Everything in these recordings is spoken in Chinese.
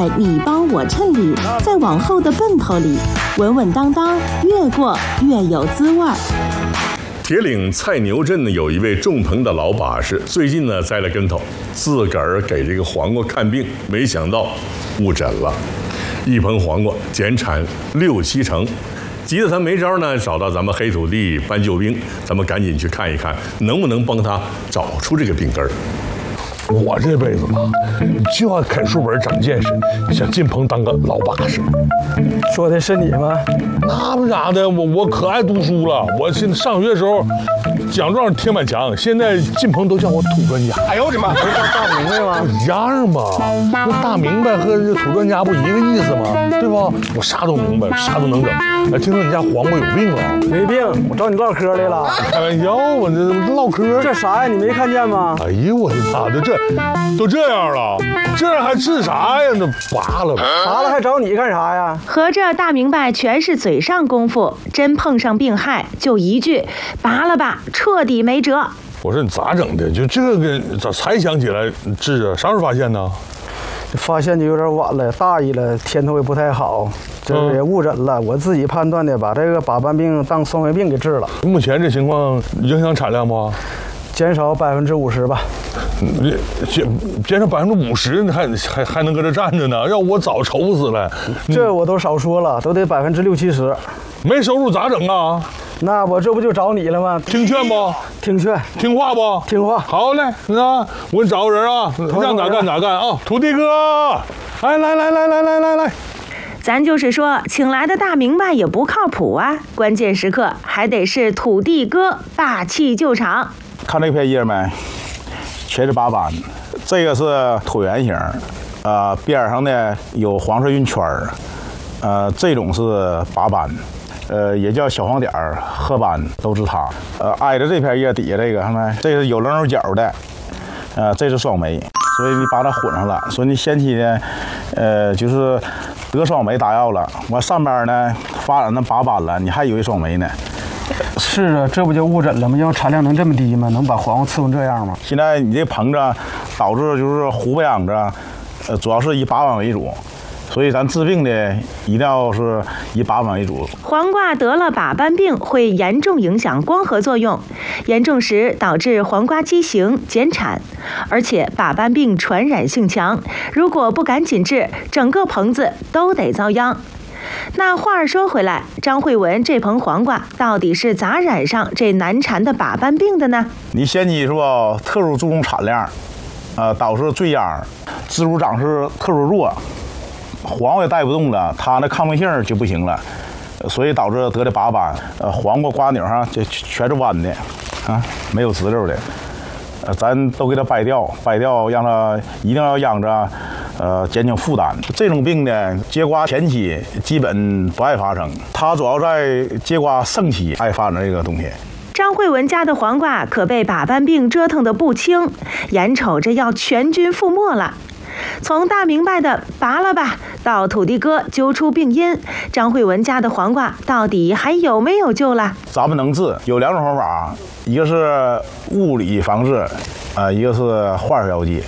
你帮我衬里，在往后的奔头里，稳稳当当，越过越有滋味儿。 铁岭菜牛镇呢，有一位种棚的老把式，最近呢栽了跟头，自个儿给这个黄瓜看病，没想到误诊了，一棚黄瓜减产6、7成，急得他没招呢，找到咱们黑土地搬救兵，咱们赶紧去看一看，能不能帮他找出这个病根儿。 我这辈子嘛，就要啃书本长见识，想进棚当个老把式。 说的是你吗？ 那不咋的，我可爱读书了。我现在上学的时候，奖状贴满墙，现在进棚都叫我土专家。 哎呦我的妈！不是叫大明白吗？ 一样嘛，那大明白和这土专家不一个意思吗？对吧？我啥都明白，啥都能整。哎，听说你家黄瓜有病了？ 没病，我找你唠嗑来了。 开玩笑吧，这唠嗑。 这啥呀？你没看见吗？ 哎呦我的妈的，这都这样了，这样还治啥呀？那拔了吧， 拔了还找你干啥呀？ 合着大明白全是嘴上功夫，真碰上病害就一句拔了吧，彻底没辙。 我说你咋整的？就这个咋才想起来治啊？啥时候发现呢？ 发现就有点晚了，大意了，天头也不太好，这也误诊了。我自己判断的，把这个把斑病当双回病给治了。 目前这情况影响产量不？ 减少50%吧。减少50%，还能搁这站着呢？要我早愁死了。这我都少说了，都得60%、70%。 没收入咋整啊？ 那我这不就找你了吗？ 听劝不？ 听劝。 听话不？ 听话。 好嘞，那我给你找个人啊，让咋干咋干啊！土地哥，哎，来。 咱就是说，请来的大明白也不靠谱啊，关键时刻还得是土地哥霸气救场。 看这片叶没？全是拔斑，这个是椭圆形，边上呢有黄色晕圈儿，这种是拔斑，也叫小黄点儿、褐斑，都是它。挨着这片叶底下这个，看没？这是有棱有角的，这是双眉，所以你把它混上了。所以你先期呢，就是得双眉打药了，完上边呢发展成拔斑了，你还以为双眉呢。 是啊，这不就误诊了吗？要产量能这么低吗？能把黄瓜伺候这样吗？ 现在你这棚子导致就是胡巴秧子，主要是以拔斑为主，所以咱治病的一定要是以拔斑为主。 黄瓜得了把斑病会严重影响光合作用，严重时导致黄瓜畸形减产，而且把斑病传染性强，如果不赶紧治，整个棚子都得遭殃。那话儿说回来，张慧文这棚黄瓜到底是咋染上这难缠的把斑病的呢？ 你先期是吧，特殊注重产量，导致坠秧，植株长势特殊弱，黄瓜也带不动了，它那抗病性就不行了，所以导致得的把斑。黄瓜瓜顶上就全是弯的，啊，没有直溜的。咱都给它掰掉，让它一定要秧着。减轻负担。这种病呢，结瓜前期基本不爱发生，它主要在结瓜盛期爱发展这个东西。 张慧文家的黄瓜可被把斑病折腾得不轻，眼瞅着要全军覆没了。从大明白的拔了吧，到土地哥揪出病因，张慧文家的黄瓜到底还有没有救了？ 咱们能治有2种方法，一个是物理防治，一个是化学药剂。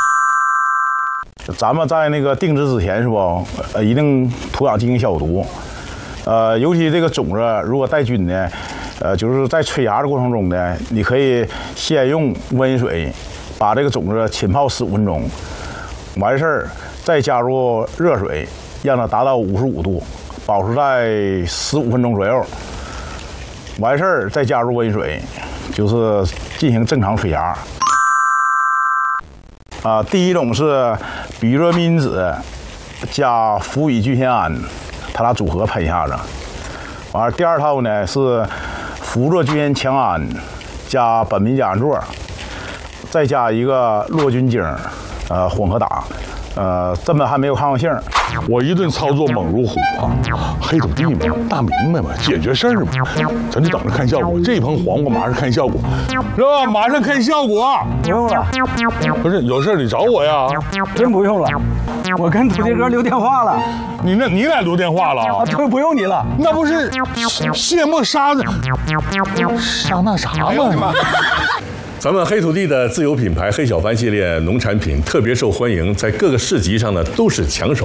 咱们在那个定植之前是不，一定土壤进行消毒，尤其这个种子如果带菌的，就是在催芽的过程中呢，你可以先用温水把这个种子浸泡15分钟，完事儿再加入热水，让它达到55度，保持在15分钟左右，完事儿再加入温水，就是进行正常催芽。第一种是比热密因酯加氟乙聚酰胺，它俩组合喷一下子。完了，第二套呢是氟唑聚酰羟胺加苯丙甲胺唑，再加一个落菌精，混合打。根本还没有抗药性。 我一顿操作猛如虎啊！黑土地嘛，大明白嘛，解决事儿嘛，咱就等着看效果。这盆黄瓜马上看效果，是吧？马上看效果。 不用了， 不是有事你找我呀？ 真不用了，我跟土地哥留电话了。 你俩留电话了啊？ 这不用你了， 那不是卸磨杀那啥吗？ 咱们黑土地的自有品牌黑小帆系列农产品特别受欢迎，在各个市集上呢都是抢手。